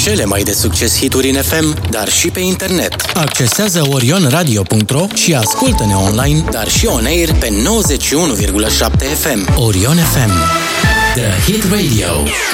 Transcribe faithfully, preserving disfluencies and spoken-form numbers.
Cele mai de succes hituri în F M, dar și pe internet. Accesează orion radio punct ro și ascultă-ne online, dar și on air pe nouăzeci și unu virgulă șapte F M. Orion F M. The Hit Radio.